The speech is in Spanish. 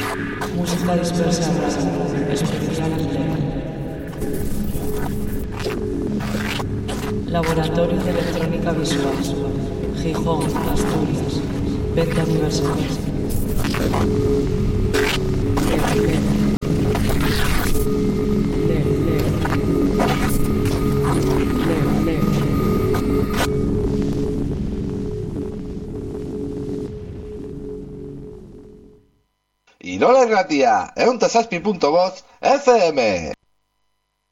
Música dispersa rara, especial Leo. Laboratorio de Electrónica Visual, Gijón, Asturias, 20 aniversario. I nola irratia, 107.5 FM.